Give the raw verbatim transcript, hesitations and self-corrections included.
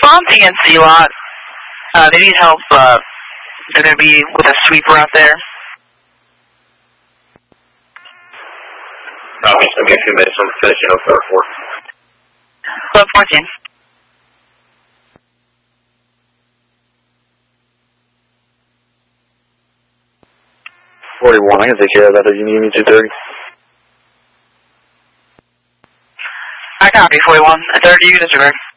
on T N C lot. Uh, they need help. Uh, they're going to be with a sweeper out there. Oh, okay, a few minutes. I'm finishing up there four. Club fourteen. forty-one, I can take care of that if you need me to, thirty. I copy, forty-one. thirty, you disregard.